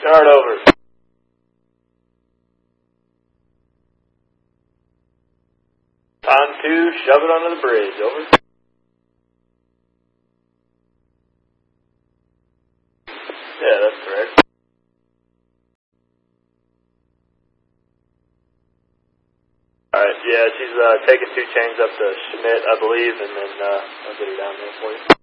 Start over. Time to shove it onto the bridge. Over. Yeah, that's correct. Alright, yeah, she's taking 2 chains up to Schmidt, I believe, and then I'll get her down there for you.